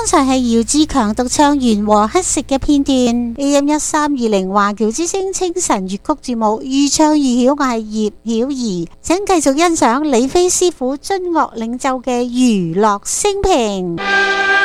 剛才係姚志強獨唱《緣和乞食》嘅片段。AM1320華僑之聲清晨粵曲節目，愈唱愈曉，我係葉曉儀，請繼續欣賞李飛師傅津樂領奏嘅娛樂升平。